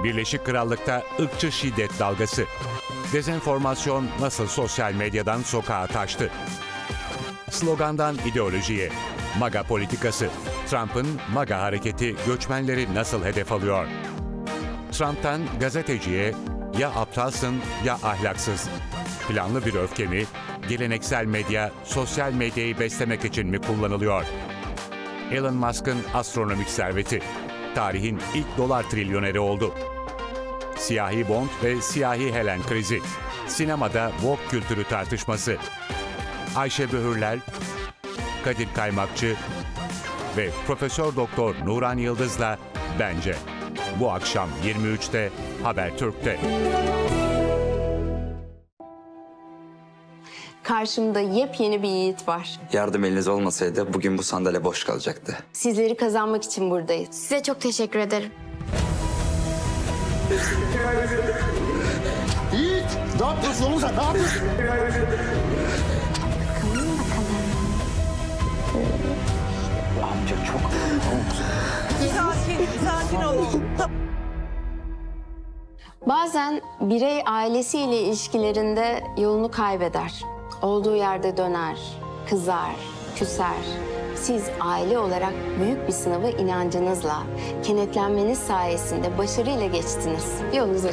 Birleşik Krallık'ta ırkçı şiddet dalgası. Dezenformasyon nasıl sosyal medyadan sokağa taştı? Slogandan ideolojiye. MAGA politikası. Trump'ın MAGA hareketi göçmenleri nasıl hedef alıyor? Trump'tan gazeteciye ya aptalsın ya ahlaksız. Planlı bir öfke mi? Geleneksel medya, sosyal medyayı beslemek için mi kullanılıyor? Elon Musk'ın astronomik serveti. Tarihin ilk dolar trilyoneri oldu. Siyahi Bond ve Siyahi Helen krizi. Sinemada woke kültürü tartışması. Ayşe Böhürler, Kadir Kaymakçı ve Profesör Doktor Nuran Yıldız'la Bence. Bu akşam 23'te Habertürk'te. Karşımda yepyeni bir yiğit var. Yardım eliniz olmasaydı bugün bu sandalye boş kalacaktı. Sizleri kazanmak için buradayız. Size çok teşekkür ederim. Yiğit! Ne yapıyorsun oğlum sen? Ne yapıyorsun? Amca çok... Sakin olun. Bazen birey ailesiyle ilişkilerinde yolunu kaybeder. Olduğu yerde döner, kızar, küser. Siz aile olarak büyük bir sınavı inancınızla, kenetlenmeniz sayesinde başarıyla geçtiniz. Yolunuz